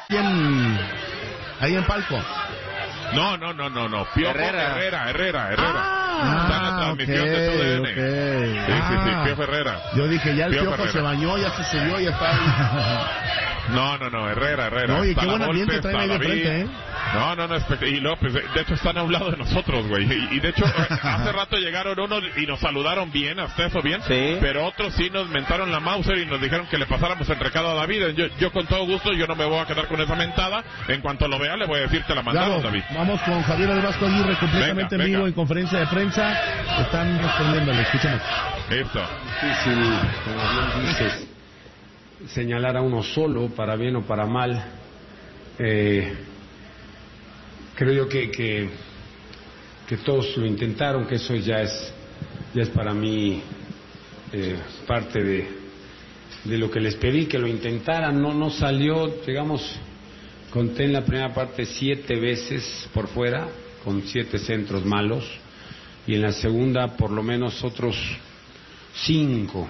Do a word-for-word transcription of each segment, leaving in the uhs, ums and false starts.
¿Quién? Ahí en palco. No, no, no, no, no. Piojo Herrera, Herrera, Herrera. Herrera. Ah, está en la transmisión okay, de T U D N. Okay. Sí, ah, sí, sí, Piojo Herrera. Yo dije, ya el Piojo, Piojo Herrera. se bañó, ya se subió, ya está ahí. No, no, no, Herrera, Herera. Oye, Está qué buen la ambiente Volpe, traen ahí de está frente, David. ¿eh? No, no, no, y López, de hecho están hablando de nosotros, güey. Y, y de hecho, hace rato llegaron unos y nos saludaron bien, hasta eso bien. Sí. Pero otros sí nos mentaron la Mauser y nos dijeron que le pasáramos el recado a David. Yo, yo con todo gusto, yo no me voy a quedar con esa mentada. En cuanto lo vea, le voy a decir que la mandaron, Claro, David. vamos con Javier del Vasco Aguirre, completamente Venga, en vivo venga. en conferencia de prensa. Están respondiéndole, escuchemos. Esto. Difícil, como bien dices, señalar a uno solo, para bien o para mal. Eh, creo yo que, que, que todos lo intentaron, que eso ya es, ya es para mí eh, parte de, de lo que les pedí, que lo intentaran. No, no salió, digamos, conté en la primera parte siete veces por fuera, con siete centros malos, y en la segunda por lo menos otros cinco.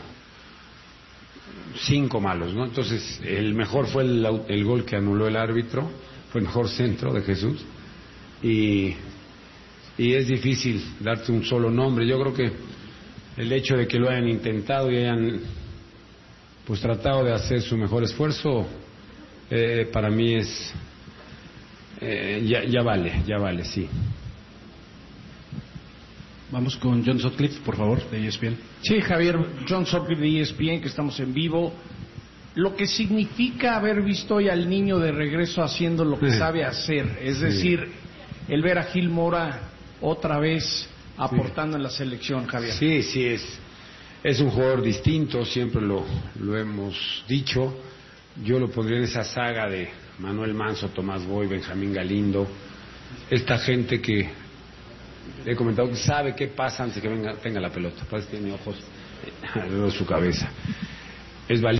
cinco malos, ¿no? Entonces, el mejor fue el, el gol que anuló el árbitro, fue el mejor centro de Jesús, y, y es difícil darte un solo nombre. Yo creo que el hecho de que lo hayan intentado y hayan pues tratado de hacer su mejor esfuerzo, eh, para mí es, eh, ya, ya vale, ya vale, sí. Vamos con John Sutcliffe, por favor, de E S P N. Sí, Javier, John Sutcliffe de E S P N, que estamos en vivo. Lo que significa haber visto hoy al niño de regreso haciendo lo que Sí. sabe hacer, es Sí. decir, el ver a Gil Mora otra vez aportando sí. en la selección, Javier. Sí, sí, es, es un jugador distinto, siempre lo, lo hemos dicho. Yo lo pondría en esa saga de Manuel Manso, Tomás Boy, Benjamín Galindo, esta gente que he comentado que sabe qué pasa antes de que venga, tenga la pelota. Parece que tiene ojos alrededor de su cabeza. Es valiente.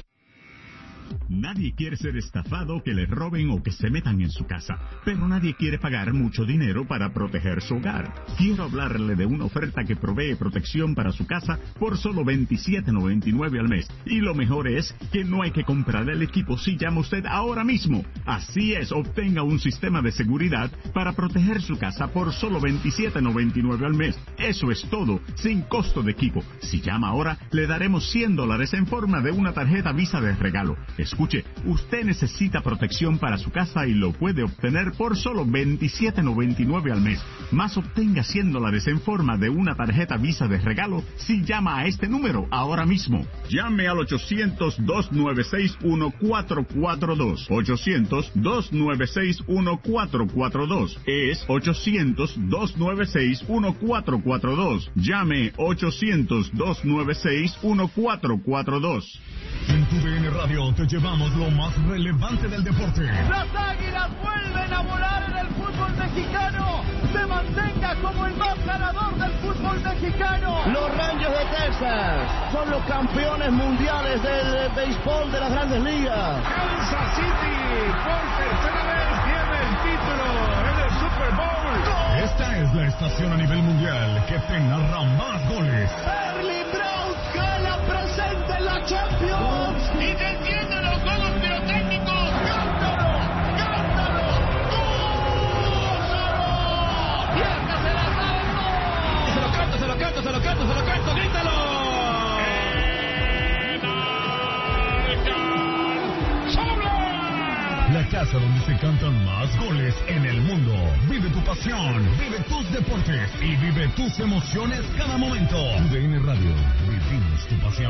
Nadie quiere ser estafado, que le roben o que se metan en su casa, pero nadie quiere pagar mucho dinero para proteger su hogar. Quiero hablarle de una oferta que provee protección para su casa por solo veintisiete noventa y nueve al mes. Y lo mejor es que no hay que comprar el equipo si llama usted ahora mismo. Así es, obtenga un sistema de seguridad para proteger su casa por solo veintisiete noventa y nueve al mes. Eso es todo, sin costo de equipo. Si llama ahora, le daremos cien dólares en forma de una tarjeta Visa de regalo. Escuche, usted necesita protección para su casa y lo puede obtener por solo veintisiete noventa y nueve al mes. Más obtenga cien dólares en forma de una tarjeta Visa de regalo si llama a este número ahora mismo. Llame al ochocientos, dos nueve seis, uno cuatro cuatro dos. ochocientos, dos nueve seis, uno cuatro cuatro dos. Es ochocientos, dos nueve seis, uno cuatro cuatro dos. Llame ochocientos, dos nueve seis, uno cuatro cuatro dos. En tu D N Radio te llevamos lo más relevante del deporte. Las Águilas vuelven a volar en el fútbol mexicano. Se mantenga como el más ganador del fútbol mexicano. Los Rangers de Texas son los campeones mundiales del béisbol de las Grandes Ligas. Kansas City por tercera vez tiene el título en el Super Bowl. Esta es la estación a nivel mundial que te narra más goles. Erling Braut gana presente en la Champions. Y te entienden los juegos pirotécnicos. ¡Cántalo! ¡Cántalo! ¡Gózalo! ¡Vieja se la salvo! Se lo canto, se lo canto, se lo canto, se lo canto, grítalo. La casa donde se cantan más goles en el mundo. Vive tu pasión, vive tus deportes y vive tus emociones cada momento. U D N Radio, vivimos tu pasión.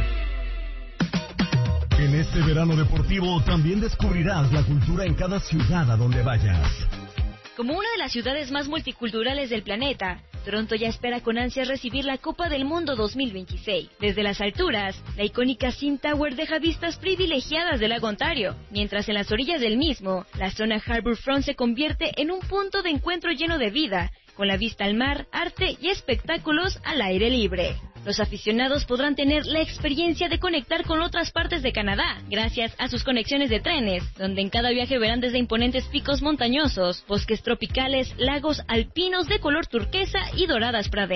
En este verano deportivo también descubrirás la cultura en cada ciudad a donde vayas. Como una de las ciudades más multiculturales del planeta, Toronto ya espera con ansias recibir la Copa del Mundo dos mil veintiséis. Desde las alturas, la icónica Sim Tower deja vistas privilegiadas del lago Ontario, mientras en las orillas del mismo, la zona Harbourfront se convierte en un punto de encuentro lleno de vida, con la vista al mar, arte y espectáculos al aire libre. Los aficionados podrán tener la experiencia de conectar con otras partes de Canadá, gracias a sus conexiones de trenes, donde en cada viaje verán desde imponentes picos montañosos, bosques tropicales, lagos alpinos de color turquesa y doradas praderas.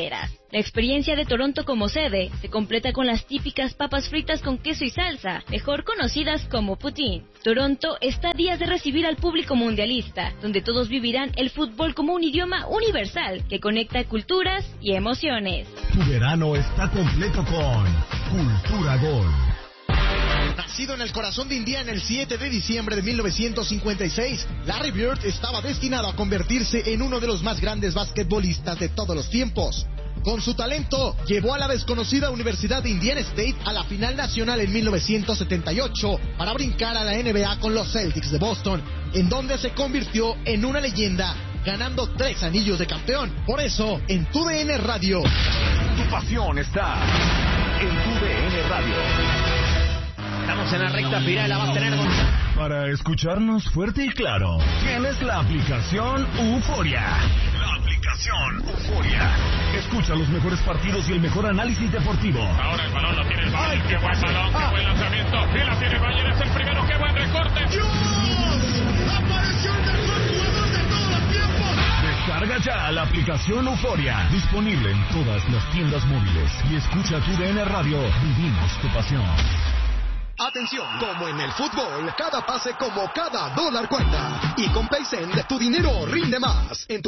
La experiencia de Toronto como sede se completa con las típicas papas fritas con queso y salsa, mejor conocidas como poutine. Toronto está a días de recibir al público mundialista, donde todos vivirán el fútbol como un idioma universal que conecta culturas y emociones. Tu verano está completo con Cultura Gol. Nacido en el corazón de Indiana el siete de diciembre de mil novecientos cincuenta y seis, Larry Bird estaba destinado a convertirse en uno de los más grandes basquetbolistas de todos los tiempos. Con su talento, llevó a la desconocida Universidad de Indiana State a la final nacional en mil novecientos setenta y ocho para brincar a la N B A con los Celtics de Boston, en donde se convirtió en una leyenda, ganando tres anillos de campeón. Por eso, en Tu D N Radio, tu pasión está en Tu D N Radio. Estamos en la recta final, la va a tener con... Para escucharnos fuerte y claro, tienes la aplicación Euforia. La aplicación Euforia. Escucha los mejores partidos y el mejor análisis deportivo. Ahora el balón lo tiene el Bayern. Qué buen balón, qué buen lanzamiento. Y la tiene el Bayern, es el primero. Qué buen recorte. ¡Dios! ¡Apareció el mejor jugador de todos los tiempos! Descarga ya la aplicación Euforia. Disponible en todas las tiendas móviles. Y escucha Tu D N Radio. Vivimos tu pasión. Atención, como en el fútbol, cada pase como cada dólar cuenta. Y con PaySend, tu dinero rinde más. En tu